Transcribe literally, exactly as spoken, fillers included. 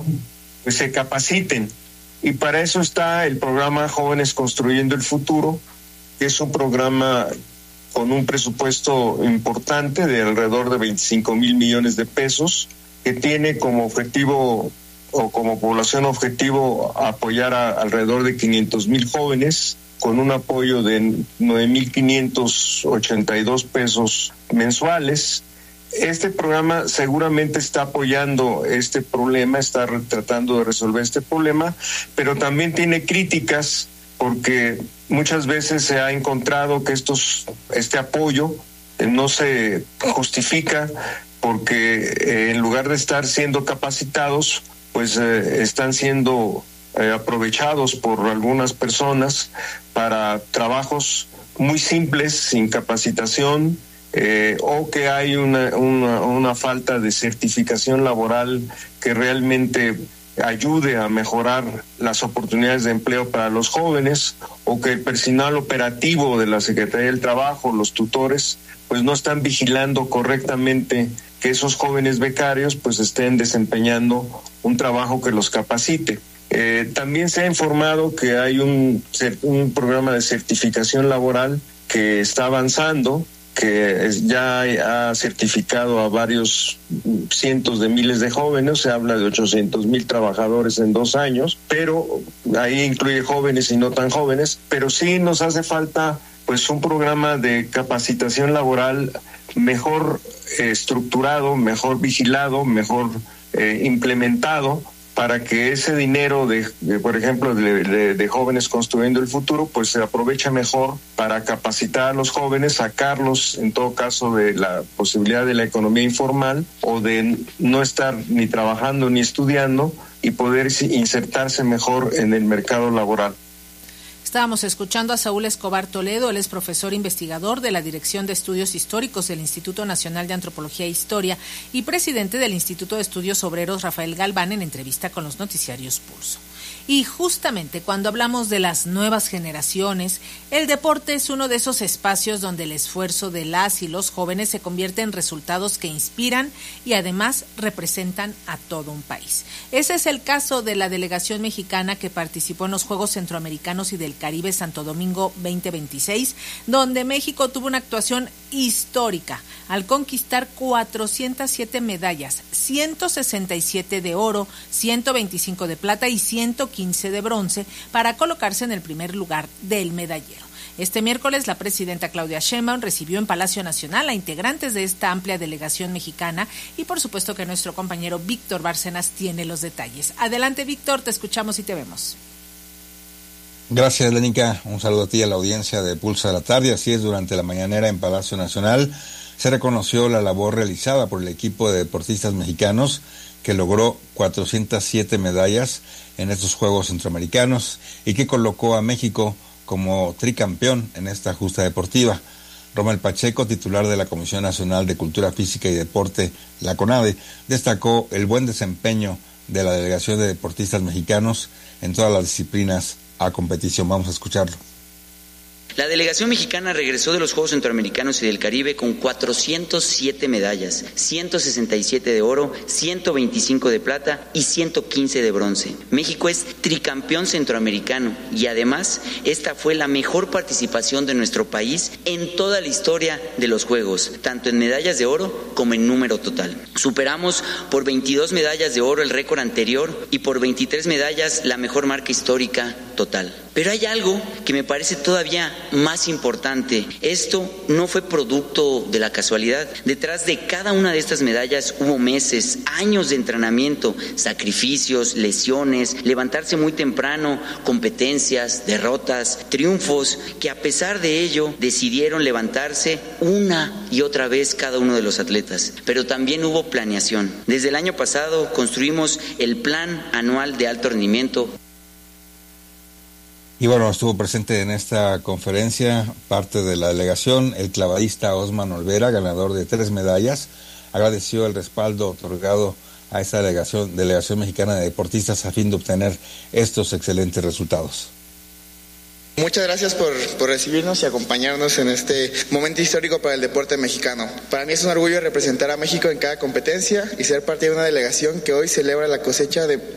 pues se capaciten. Y para eso está el programa Jóvenes Construyendo el Futuro, que es un programa con un presupuesto importante de alrededor de veinticinco mil millones de pesos, que tiene como objetivo o como población objetivo apoyar a alrededor de quinientos mil jóvenes, con un apoyo de nueve mil quinientos ochenta y dos pesos mensuales. Este programa seguramente está apoyando este problema, está tratando de resolver este problema, pero también tiene críticas porque muchas veces se ha encontrado que estos, este apoyo no se justifica porque eh, en lugar de estar siendo capacitados, pues eh, están siendo eh, aprovechados por algunas personas para trabajos muy simples, sin capacitación, eh, o que hay una, una, una falta de certificación laboral que realmente ayude a mejorar las oportunidades de empleo para los jóvenes, o que el personal operativo de la Secretaría del Trabajo, los tutores, pues no están vigilando correctamente que esos jóvenes becarios pues estén desempeñando un trabajo que los capacite. Eh, también se ha informado que hay un, un programa de certificación laboral que está avanzando, que ya ha certificado a varios cientos de miles de jóvenes, se habla de ochocientos mil trabajadores en dos años, pero ahí incluye jóvenes y no tan jóvenes, pero sí nos hace falta pues un programa de capacitación laboral mejor eh, estructurado, mejor vigilado, mejor eh, implementado, para que ese dinero de, de por ejemplo, de, de, de Jóvenes Construyendo el Futuro, pues se aproveche mejor para capacitar a los jóvenes, sacarlos en todo caso de la posibilidad de la economía informal o de no estar ni trabajando ni estudiando y poder insertarse mejor en el mercado laboral. Estábamos escuchando a Saúl Escobar Toledo, él es profesor investigador de la Dirección de Estudios Históricos del Instituto Nacional de Antropología e Historia y presidente del Instituto de Estudios Obreros Rafael Galván, en entrevista con los noticiarios Pulso. Y justamente cuando hablamos de las nuevas generaciones, el deporte es uno de esos espacios donde el esfuerzo de las y los jóvenes se convierte en resultados que inspiran y además representan a todo un país. Ese es el caso de la delegación mexicana que participó en los Juegos Centroamericanos y del Caribe Santo Domingo veinte veintiséis, donde México tuvo una actuación histórica al conquistar cuatrocientas siete medallas, ciento sesenta y siete de oro, ciento veinticinco de plata y ciento quince de bronce, para colocarse en el primer lugar del medallero. Este miércoles la presidenta Claudia Sheinbaum recibió en Palacio Nacional a integrantes de esta amplia delegación mexicana y por supuesto que nuestro compañero Víctor Bárcenas tiene los detalles. Adelante, Víctor, te escuchamos y te vemos. Gracias, Lénica. Un saludo a ti y a la audiencia de Pulso de la Tarde. Así es, durante la mañanera en Palacio Nacional se reconoció la labor realizada por el equipo de deportistas mexicanos que logró cuatrocientas siete medallas en estos Juegos Centroamericanos y que colocó a México como tricampeón en esta justa deportiva. Romel Pacheco, titular de la Comisión Nacional de Cultura Física y Deporte, la CONADE, destacó el buen desempeño de la delegación de deportistas mexicanos en todas las disciplinas a competición. Vamos a escucharlo. La delegación mexicana regresó de los Juegos Centroamericanos y del Caribe con cuatrocientas siete medallas, ciento sesenta y siete de oro, ciento veinticinco de plata y ciento quince de bronce. México es tricampeón centroamericano y además esta fue la mejor participación de nuestro país en toda la historia de los Juegos, tanto en medallas de oro como en número total. Superamos por veintidós medallas de oro el récord anterior y por veintitrés medallas la mejor marca histórica total. Pero hay algo que me parece todavía más importante. Esto no fue producto de la casualidad. Detrás de cada una de estas medallas hubo meses, años de entrenamiento, sacrificios, lesiones, levantarse muy temprano, competencias, derrotas, triunfos, que a pesar de ello decidieron levantarse una y otra vez cada uno de los atletas. Pero también hubo planeación. Desde el año pasado construimos el Plan Anual de Alto Rendimiento. Y bueno, estuvo presente en esta conferencia parte de la delegación el clavadista Osman Olvera, ganador de tres medallas. Agradeció el respaldo otorgado a esta delegación, delegación mexicana de deportistas a fin de obtener estos excelentes resultados. Muchas gracias por, por recibirnos y acompañarnos en este momento histórico para el deporte mexicano. Para mí es un orgullo representar a México en cada competencia y ser parte de una delegación que hoy celebra la cosecha de